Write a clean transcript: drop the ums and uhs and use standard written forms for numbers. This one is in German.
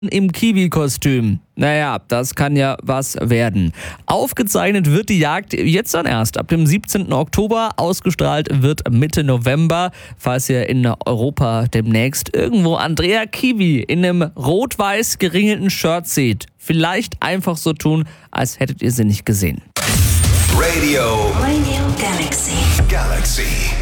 im Kiwi-Kostüm. Naja, das kann ja was werden. Aufgezeichnet wird die Jagd jetzt dann erst ab dem 17. Oktober. Ausgestrahlt wird Mitte November. Falls ihr in Europa demnächst irgendwo Andrea Kiwi in einem rot-weiß geringelten Shirt seht, vielleicht einfach so tun, als hättet ihr sie nicht gesehen. Radio Galaxy.